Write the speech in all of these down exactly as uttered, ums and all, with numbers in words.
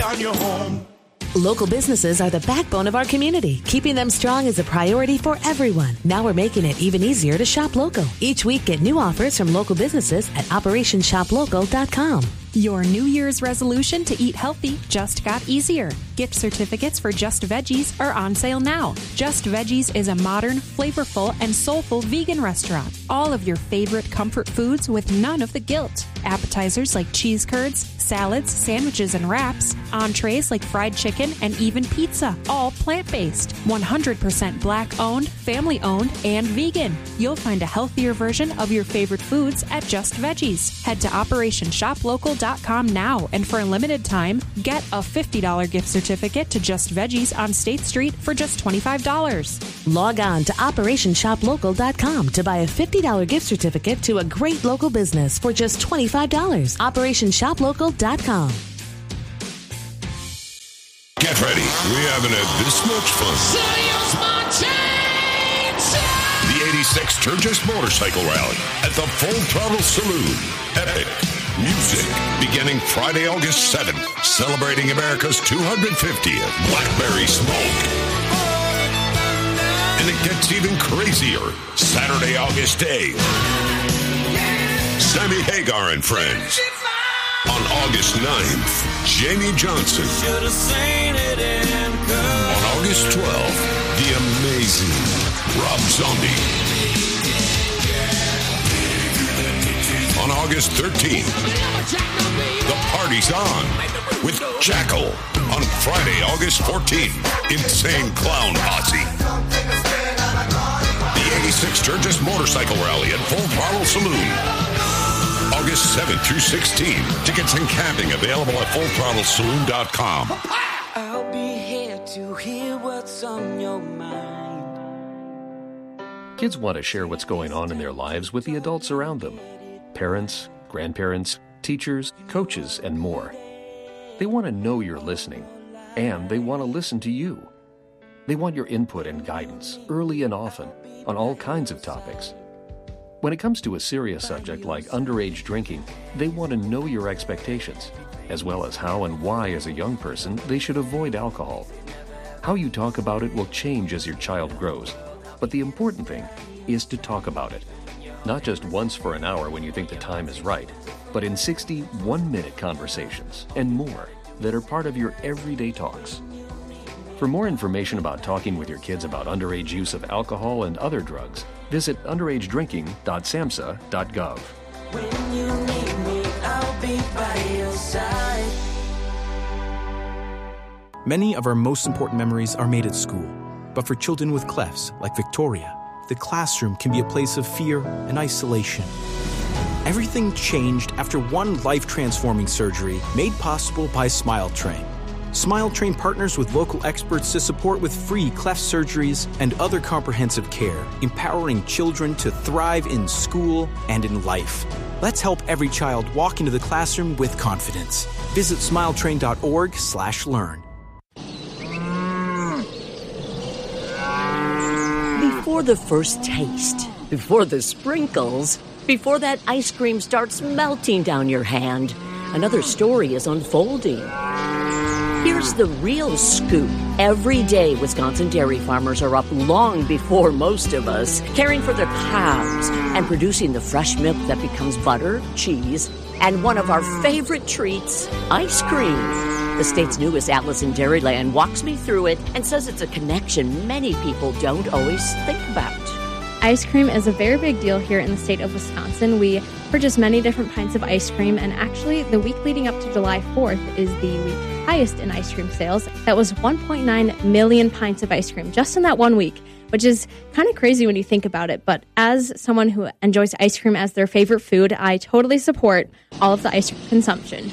on your home. Local businesses are the backbone of our community. Keeping them strong is a priority for everyone. Now we're making it even easier to shop local. Each week, get new offers from local businesses at operation shop local dot com. Your New Year's resolution to eat healthy just got easier. Gift certificates for Just Veggies are on sale now. Just Veggies is a modern, flavorful, and soulful vegan restaurant. All of your favorite comfort foods with none of the guilt. Appetizers like cheese curds, salads, sandwiches, and wraps. Entrees like fried chicken and even pizza. All plant-based. one hundred percent black-owned, family-owned, and vegan. You'll find a healthier version of your favorite foods at Just Veggies. Head to operation shop local dot com now, and for a limited time, get a fifty dollars gift certificate to Just Veggies on State Street for just twenty-five dollars. Log on to operation shop local dot com to buy a fifty dollars gift certificate to a great local business for just twenty-five dollars. operation shop local dot com. Get ready. We haven't had this much fun. The eighty-six Sturgis Motorcycle Rally at the Full Throttle Saloon. Epic music beginning Friday, August seventh, celebrating America's two hundred fiftieth Blackberry Smoke. And it gets even crazier Saturday, August eighth. Sammy Hagar and Friends. On August ninth, Jamie Johnson. On August twelfth, the amazing Rob Zombie. On August thirteenth, the party's on with Jackal. On Friday, August fourteenth, Insane Clown Posse. The eighty-six Sturgis Motorcycle Rally at Full Throttle Saloon. August seventh through sixteenth. Tickets and camping available at full throttle saloon dot com. I'll be here to hear what's on your mind. Kids want to share what's going on in their lives with the adults around them. Parents, grandparents, teachers, coaches, and more. They want to know you're listening, and they want to listen to you. They want your input and guidance, early and often, on all kinds of topics. When it comes to a serious subject like underage drinking, they want to know your expectations, as well as how and why as a young person they should avoid alcohol. How you talk about it will change as your child grows, but the important thing is to talk about it. Not just once for an hour when you think the time is right, but in sixty one-minute conversations and more that are part of your everyday talks. For more information about talking with your kids about underage use of alcohol and other drugs, visit underage drinking dot samhsa dot gov. When you need me, I'll be by your side. Many of our most important memories are made at school. But for children with clefts, like Victoria, the classroom can be a place of fear and isolation. Everything changed after one life-transforming surgery made possible by SmileTrain. SmileTrain partners with local experts to support with free cleft surgeries and other comprehensive care, empowering children to thrive in school and in life. Let's help every child walk into the classroom with confidence. Visit smiletrain dot org slash learn. Before the first taste, before the sprinkles, before that ice cream starts melting down your hand, another story is unfolding. Here's the real scoop. Every day, Wisconsin dairy farmers are up long before most of us, caring for their cows and producing the fresh milk that becomes butter, cheese, and one of our favorite treats, ice cream. The state's newest Atlas in Dairyland walks me through it and says it's a connection many people don't always think about. Ice cream is a very big deal here in the state of Wisconsin. We purchase many different kinds of ice cream, and actually the week leading up to July fourth is the week highest in ice cream sales. That was one point nine million pints of ice cream just in that one week, which is kind of crazy when you think about it. But as someone who enjoys ice cream as their favorite food, I totally support all of the ice cream consumption.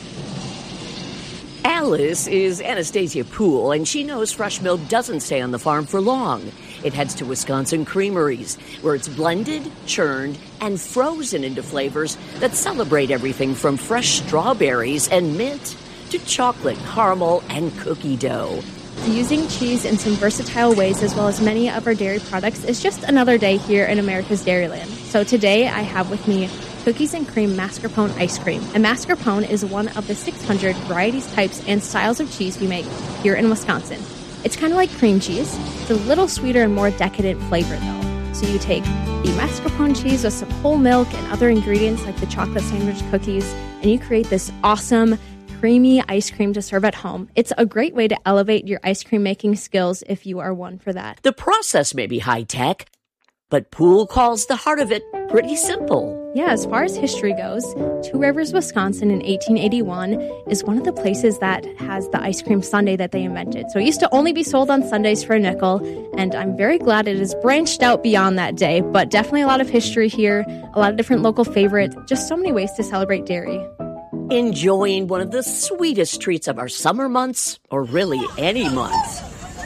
Alice is Anastasia Poole, and she knows fresh milk doesn't stay on the farm for long. It heads to Wisconsin creameries, where it's blended, churned, and frozen into flavors that celebrate everything from fresh strawberries and mint to chocolate, caramel, and cookie dough. Using cheese in some versatile ways, as well as many of our dairy products, is just another day here in America's Dairyland. So today I have with me cookies and cream mascarpone ice cream. And mascarpone is one of the six hundred varieties, types, and styles of cheese we make here in Wisconsin. It's kind of like cream cheese. It's a little sweeter and more decadent flavor, though. So you take the mascarpone cheese with some whole milk and other ingredients like the chocolate sandwich cookies, and you create this awesome creamy ice cream to serve at home. It's a great way to elevate your ice cream making skills if you are one for that. The process may be high-tech, but Poole calls the heart of it pretty simple. Yeah, as far as history goes, Two Rivers, Wisconsin in eighteen eighty-one is one of the places that has the ice cream sundae that they invented. So it used to only be sold on Sundays for a nickel, and I'm very glad it has branched out beyond that day. But definitely a lot of history here, a lot of different local favorites, just so many ways to celebrate dairy. Enjoying one of the sweetest treats of our summer months, or really any months.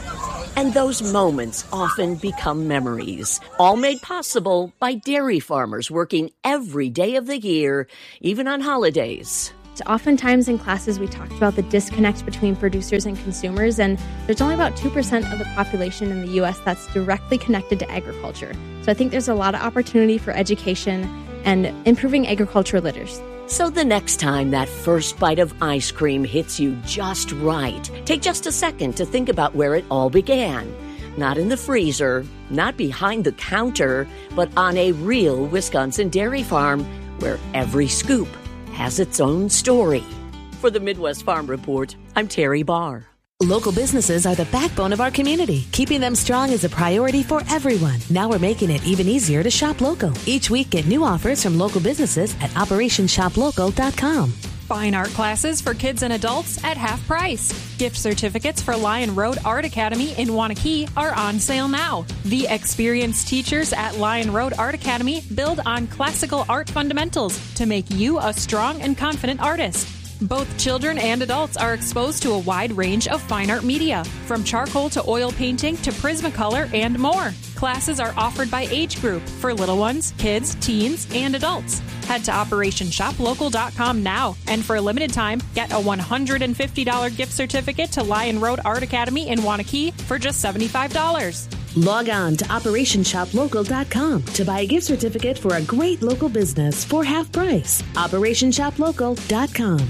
And those moments often become memories, all made possible by dairy farmers working every day of the year, even on holidays. Oftentimes in classes, we talked about the disconnect between producers and consumers, and there's only about two percent of the population in the U S that's directly connected to agriculture. So I think there's a lot of opportunity for education and improving agriculture literacy. So the next time that first bite of ice cream hits you just right, take just a second to think about where it all began. Not in the freezer, not behind the counter, but on a real Wisconsin dairy farm where every scoop has its own story. For the Midwest Farm Report, I'm Terry Barr. Local businesses are the backbone of our community. Keeping them strong is a priority for everyone. Now we're making it even easier to shop local. Each week, get new offers from local businesses at operation shop local dot com. Fine art classes for kids and adults at half price. Gift certificates for Lion Road Art Academy in Wanakee are on sale now. The experienced teachers at Lion Road Art Academy build on classical art fundamentals to make you a strong and confident artist. Both children and adults are exposed to a wide range of fine art media, from charcoal to oil painting to Prismacolor and more. Classes are offered by age group for little ones, kids, teens, and adults. Head to operation shop local dot com now, and for a limited time, get a one hundred fifty dollars gift certificate to Lion Road Art Academy in Wanakee for just seventy-five dollars. Log on to operation shop local dot com to buy a gift certificate for a great local business for half price. operation shop local dot com.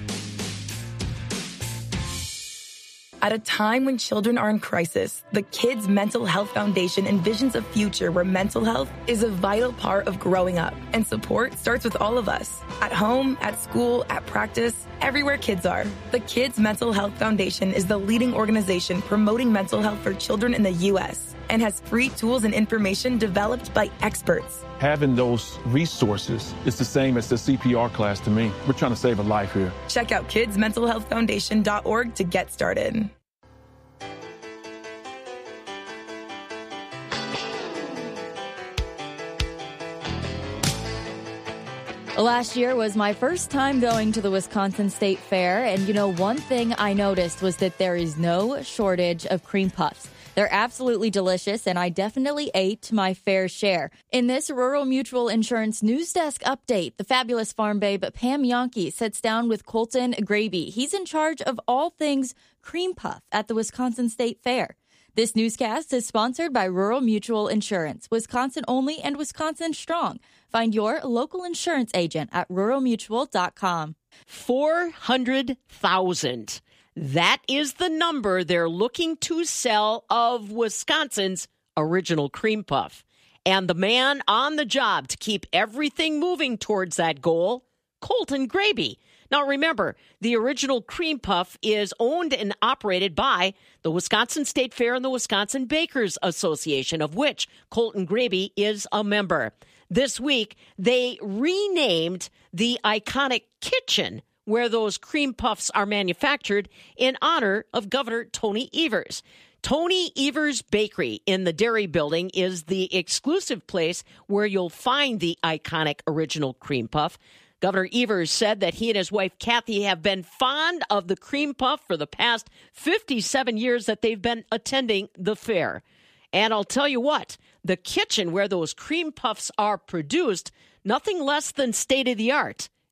At a time when children are in crisis, the Kids Mental Health Foundation envisions a future where mental health is a vital part of growing up. And support starts with all of us. At home, at school, at practice, everywhere kids are. The Kids Mental Health Foundation is the leading organization promoting mental health for children in the U S and has free tools and information developed by experts. Having those resources is the same as the C P R class to me. We're trying to save a life here. Check out kids mental health foundation dot org to get started. Last year was my first time going to the Wisconsin State Fair, and you know, one thing I noticed was that there is no shortage of cream puffs. They're absolutely delicious, and I definitely ate my fair share. In this Rural Mutual Insurance News Desk update, the fabulous farm babe Pam Yonke sits down with Colton Graby. He's in charge of all things cream puff at the Wisconsin State Fair. This newscast is sponsored by Rural Mutual Insurance, Wisconsin only and Wisconsin strong. Find your local insurance agent at rural mutual dot com. four hundred thousand. That is the number they're looking to sell of Wisconsin's original cream puff. And the man on the job to keep everything moving towards that goal, Colton Graby. Now, remember, the original cream puff is owned and operated by the Wisconsin State Fair and the Wisconsin Bakers Association, of which Colton Graby is a member. This week, they renamed the iconic kitchen where those cream puffs are manufactured in honor of Governor Tony Evers. Tony Evers Bakery in the Dairy Building is the exclusive place where you'll find the iconic original cream puff. Governor Evers said that he and his wife Kathy have been fond of the cream puff for the past fifty-seven years that they've been attending the fair. And I'll tell you what, the kitchen where those cream puffs are produced, nothing less than state-of-the-art.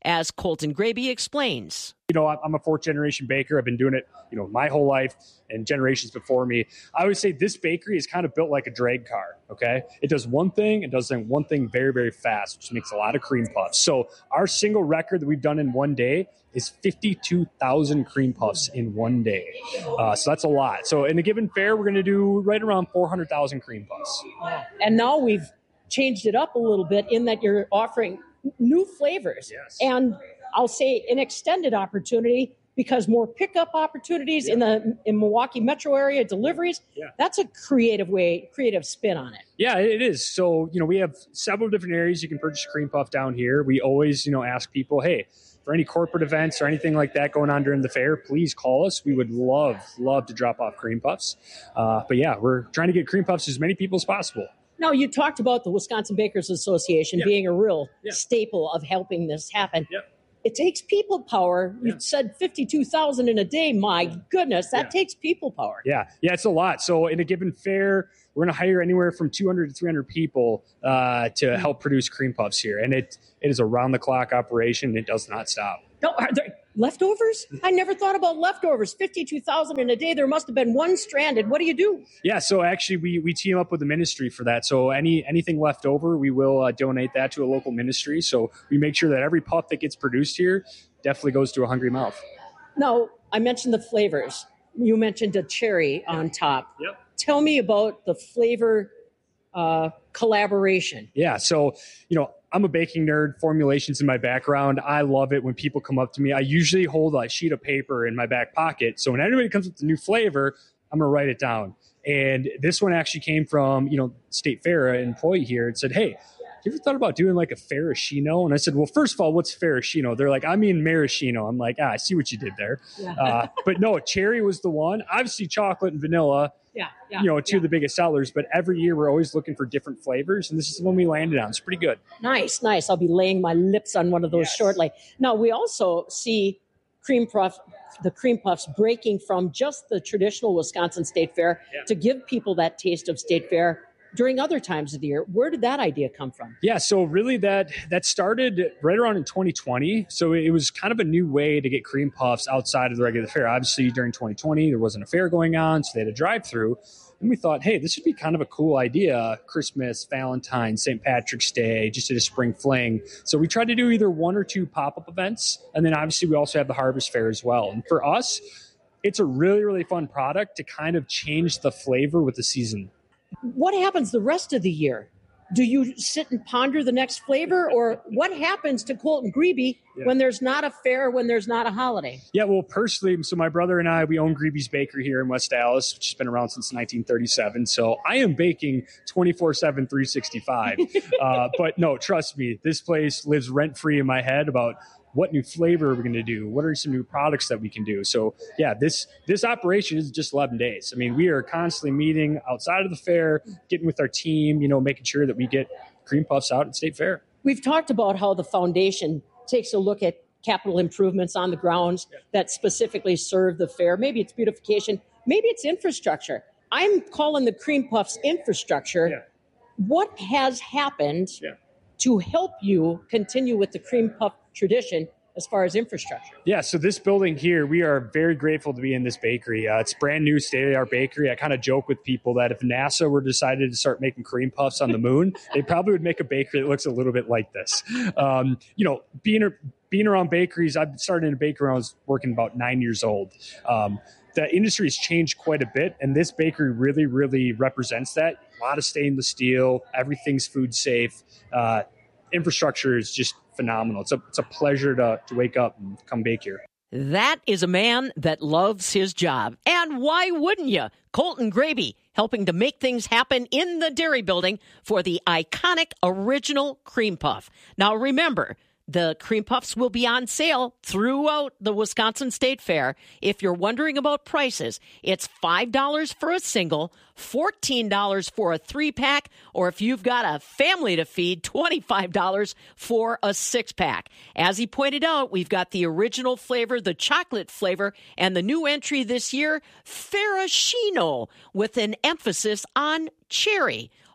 as Colton Graby explains. You know, I'm a fourth generation baker. I've been doing it, you know, my whole life and generations before me. I would say this bakery is kind of built like a drag car, okay? It does one thing, it does one thing very, very fast, which makes a lot of cream puffs. So our single record that we've done in one day is fifty-two thousand cream puffs in one day. Uh, so that's a lot. So in a given fair, we're going to do right around four hundred thousand cream puffs. And now we've changed it up a little bit in that you're offering new flavors. Yes. And I'll say an extended opportunity because more pickup opportunities yeah. in the in Milwaukee metro area, deliveries. Yeah. That's a creative way, creative spin on it. Yeah, it is. So, you know, we have several different areas you can purchase cream puff down here. We always, you know, ask people, hey, for any corporate events or anything like that going on during the fair, please call us. We would love, love to drop off cream puffs. Uh, but yeah, we're trying to get cream puffs to as many people as possible. Now, you talked about the Wisconsin Bakers Association yeah. being a real yeah. staple of helping this happen. Yep. It takes people power. Yeah. You said fifty-two thousand in a day. My yeah. goodness, that yeah. takes people power. Yeah, yeah, it's a lot. So in a given fair, we're going to hire anywhere from two hundred to three hundred people uh, to mm-hmm. help produce cream puffs here. And it it is a round-the-clock operation. It does not stop. No, are there leftovers? I never thought about leftovers. fifty-two thousand in a day. There must have been one stranded. What do you do? Yeah, so actually we, we team up with the ministry for that. So any anything left over, we will uh, donate that to a local ministry. So we make sure that every puff that gets produced here definitely goes to a hungry mouth. Now, I mentioned the flavors. You mentioned a cherry on top. Yep. Tell me about the flavor uh, collaboration. Yeah, so, you know, I'm a baking nerd, formulations in my background. I love it when people come up to me. I usually hold a sheet of paper in my back pocket. So when anybody comes with a new flavor, I'm going to write it down. And this one actually came from, you know, State Fair, an employee here, and said, hey, you ever thought about doing like a Ferragino? And I said, well, first of all, what's Ferragino? They're like, I mean maraschino. I'm like, ah, I see what you did there. Yeah. Uh, but no, cherry was the one. Obviously, chocolate and vanilla. Yeah, yeah, you know, two yeah. of the biggest sellers, but every year we're always looking for different flavors, and this is the one we landed on. It's pretty good. Nice, nice. I'll be laying my lips on one of those yes. shortly. Now, we also see cream puff, the cream puffs breaking from just the traditional Wisconsin State Fair yeah. to give people that taste of State Fair during other times of the year. Where did that idea come from? Yeah, so really that that started right around in twenty twenty. So it was kind of a new way to get cream puffs outside of the regular fair. Obviously, during twenty twenty, there wasn't a fair going on, so they had a drive-through. And we thought, hey, this would be kind of a cool idea. Christmas, Valentine's, Saint Patrick's Day, just did a spring fling. So we tried to do either one or two pop-up events. And then obviously we also have the Harvest Fair as well. And for us, it's a really, really fun product to kind of change the flavor with the season. What happens the rest of the year? Do you sit and ponder the next flavor, or what happens to Colton Graby yeah. when there's not a fair, when there's not a holiday? Yeah, well, personally, so my brother and I, we own Graby's Bakery here in West Dallas, which has been around since nineteen thirty-seven. So I am baking twenty-four seven, three sixty-five. uh, but no, trust me, this place lives rent-free in my head about what new flavor are we going to do? What are some new products that we can do? So yeah, this this operation is just eleven days. I mean, we are constantly meeting outside of the fair, getting with our team, you know, making sure that we get cream puffs out at State Fair. We've talked about how the foundation takes a look at capital improvements on the grounds yeah. that specifically serve the fair. Maybe it's beautification, maybe it's infrastructure. I'm calling the cream puffs infrastructure. Yeah. What has happened yeah. to help you continue with the cream puff tradition as far as infrastructure? Yeah, so this building here, we are very grateful to be in this bakery. Uh, it's brand new, state-of-the-art bakery. I kind of joke with people that if NASA were decided to start making cream puffs on the moon, they probably would make a bakery that looks a little bit like this. Um, you know, being being around bakeries, I started in a bakery when I was working about nine years old. Um, the industry has changed quite a bit, and this bakery really, really represents that. A lot of stainless steel, everything's food safe. Uh, infrastructure is just phenomenal. It's a, it's a pleasure to, to wake up and come bake here. That is a man that loves his job. And why wouldn't you? Colton Graby, helping to make things happen in the Dairy Building for the iconic original cream puff. Now remember, the cream puffs will be on sale throughout the Wisconsin State Fair. If you're wondering about prices, it's five dollars for a single, fourteen dollars for a three-pack, or if you've got a family to feed, twenty-five dollars for a six-pack. As he pointed out, we've got the original flavor, the chocolate flavor, and the new entry this year, Ferragino, with an emphasis on cherry.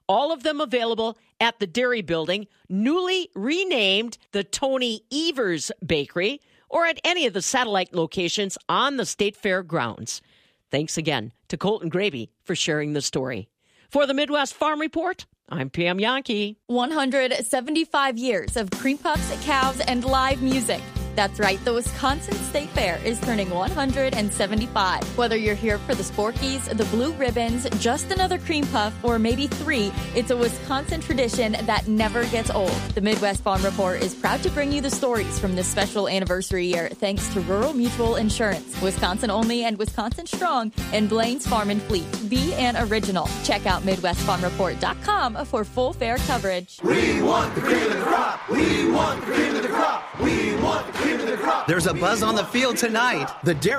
All of them available at the Dairy Building, newly renamed the Tony Evers Bakery, or at any of the satellite locations on the State Fair grounds. Thanks again to Colton Gravy for sharing the story. For the Midwest Farm Report, I'm Pam Yankee. one hundred seventy-five years of cream puffs, cows, and live music. That's right, the Wisconsin State Fair is turning one hundred seventy-five. Whether you're here for the Sporkies, the Blue Ribbons, just another cream puff, or maybe three, it's a Wisconsin tradition that never gets old. The Midwest Farm Report is proud to bring you the stories from this special anniversary year thanks to Rural Mutual Insurance, Wisconsin only and Wisconsin strong, and Blaine's Farm and Fleet. Be an original. Check out Midwest Farm Report dot com for full fair coverage. We want the cream of the crop. We want the cream of the crop. We want the cream of the crop. There's a buzz on the field tonight. The Dairy